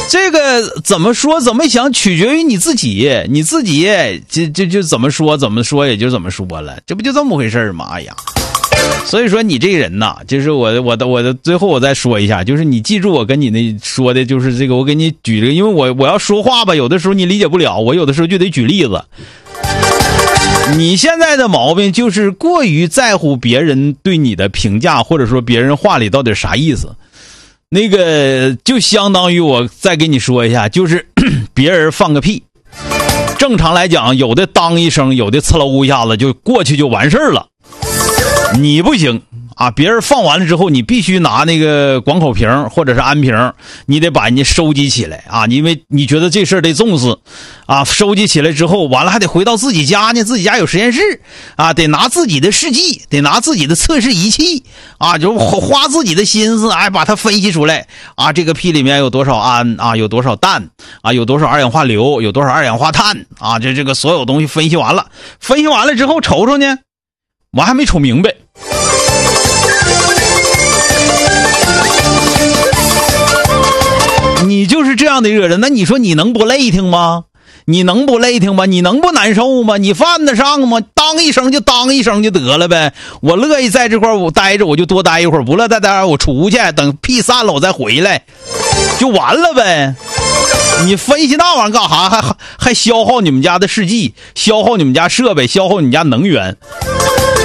这个怎么说怎么想取决于你自己，你自己就怎么说也就怎么说了，这不就这么回事吗？哎呀，所以说你这个人呐，就是我的最后我再说一下，就是你记住我跟你那说的，就是这个我给你举这个，因为我要说话吧，有的时候你理解不了，我有的时候就得举例子。你现在的毛病就是过于在乎别人对你的评价，或者说别人话里到底啥意思。那个就相当于我再给你说一下，就是别人放个屁，正常来讲有的当一声，有的呲溜一下子就过去就完事儿了，你不行啊！别人放完了之后，你必须拿那个广口瓶或者是安瓶，你得把人家收集起来啊！因为你觉得这事儿得重视啊，收集起来之后，完了还得回到自己家呢，自己家有实验室啊，得拿自己的试剂，得拿自己的测试仪器啊，就花自己的心思，哎，把它分析出来啊，这个屁里面有多少氨啊，有多少氮啊，有多少二氧化硫，有多少二氧化碳啊，这个所有东西分析完了之后瞅瞅呢，我还没瞅明白。你就是这样的一个人，那你说你能不累挺吗？你能不累挺吗？你能不难受吗？你犯得上吗？当一声就当一声就得了呗。我乐意在这块我待着，我就多待一会儿；不乐在待我出去，等屁散了我再回来，就完了呗。你分析那玩意儿干啥？还消耗你们家的试剂，消耗你们家设备，消耗你们家能源。